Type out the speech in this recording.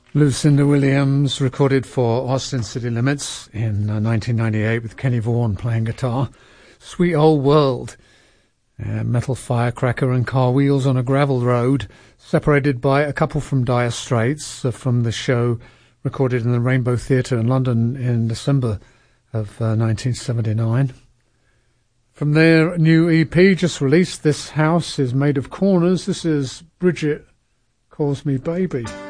Lucinda Williams recorded for Austin City Limits in 1998 with Kenny Vaughan playing guitar. Sweet Old World. Metal Firecracker and Car Wheels on a Gravel Road, separated by A Couple from Dire Straits from the show recorded in the Rainbow Theatre in London in December of 1979. From their new EP just released, This House is Made of Corners. This is Bridget Calls Me Baby.